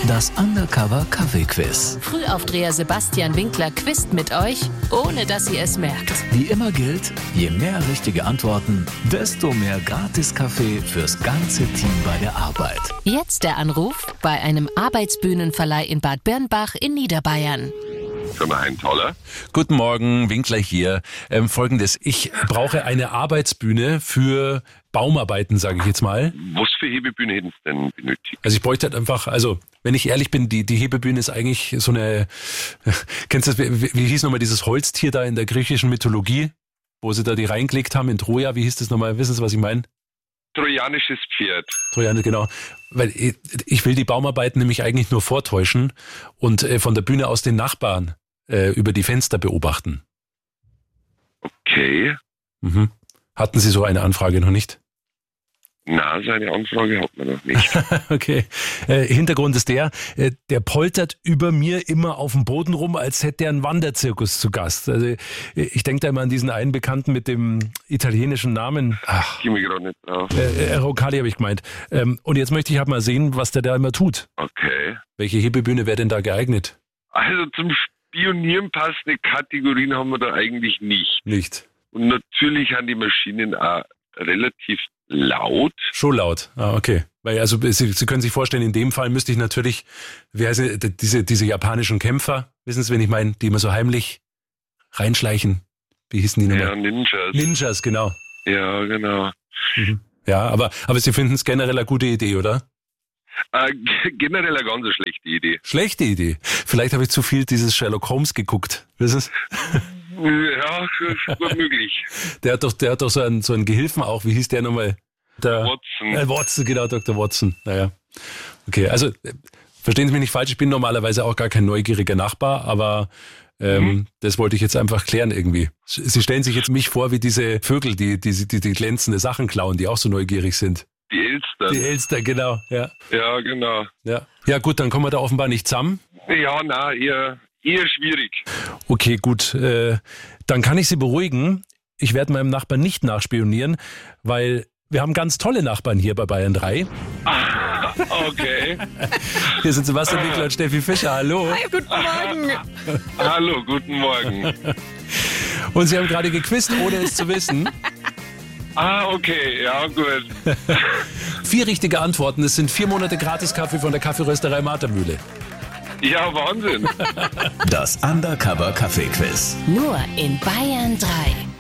Das Undercover Kaffee-Quiz. Frühaufdreher Sebastian Winkler quizt mit euch, ohne dass ihr es merkt. Wie immer gilt, je mehr richtige Antworten, desto mehr Gratis-Kaffee fürs ganze Team bei der Arbeit. Jetzt der Anruf bei einem Arbeitsbühnenverleih in Bad Birnbach in Niederbayern. Firma Heintaler. Guten Morgen, Winkler hier. Folgendes, ich brauche eine Arbeitsbühne für Baumarbeiten, sage ich jetzt mal. Was für Hebebühne hätten Sie denn benötigt? Also ich bräuchte halt einfach, wenn ich ehrlich bin, die Hebebühne ist eigentlich so eine, kennst du das, wie hieß nochmal dieses Holztier da in der griechischen Mythologie, wo sie da die reingelegt haben in Troja, wie hieß das nochmal, wissen Sie, was ich meine? Trojanisches Pferd. Trojaner, genau. Weil ich will die Baumarbeiten nämlich eigentlich nur vortäuschen und von der Bühne aus den Nachbarn über die Fenster beobachten. Okay. Mhm. Hatten Sie so eine Anfrage noch nicht? Na, so eine Anfrage hat man noch nicht. Okay. Hintergrund ist der poltert über mir immer auf dem Boden rum, als hätte er einen Wanderzirkus zu Gast. Also ich denke da immer an diesen einen Bekannten mit dem italienischen Namen. Ich komme gerade nicht drauf. Roccalli habe ich gemeint. Und jetzt möchte ich halt mal sehen, was der da immer tut. Okay. Welche Hebebühne wäre denn da geeignet? Also zum Spionieren passende Kategorien haben wir da eigentlich nicht. Nicht. Und natürlich sind die Maschinen auch relativ laut. Schon laut. Ah, okay. Weil also Sie können sich vorstellen, in dem Fall müsste ich natürlich, wie heißen diese japanischen Kämpfer, wissen Sie, wen ich meine, die immer so heimlich reinschleichen. Wie hießen die nochmal? Ja, Ninjas. Ninjas, genau. Ja, genau. Mhm. Ja, aber Sie finden es generell eine gute Idee, oder? Generell eine ganz schlechte Idee. Schlechte Idee. Vielleicht habe ich zu viel dieses Sherlock Holmes geguckt. Wissen Sie? Ja, ist gut möglich. Der hat doch so einen Gehilfen auch. Wie hieß der nochmal? Watson. Watson, genau, Dr. Watson. Naja. Okay, also verstehen Sie mich nicht falsch, ich bin normalerweise auch gar kein neugieriger Nachbar, aber das wollte ich jetzt einfach klären irgendwie. Sie stellen sich jetzt mich vor wie diese Vögel, die glänzende Sachen klauen, die auch so neugierig sind. Die Elster. Die Elster, genau, ja. Ja, genau. Ja gut, dann kommen wir da offenbar nicht zusammen. Ja, na, eher schwierig. Okay, gut. Dann kann ich Sie beruhigen. Ich werde meinem Nachbarn nicht nachspionieren, weil wir haben ganz tolle Nachbarn hier bei Bayern 3. Okay. Hier sind Sebastian Winkler und Steffi Fischer. Hallo. Hi, guten Morgen. Hallo, guten Morgen. Und Sie haben gerade gequizt, ohne es zu wissen. Okay, ja, gut. 4 richtige Antworten. Es sind 4 Monate Gratis-Kaffee von der Kaffeerösterei Martermühle. Ja, Wahnsinn. Das Undercover Kaffee-Quiz. Nur in Bayern 3.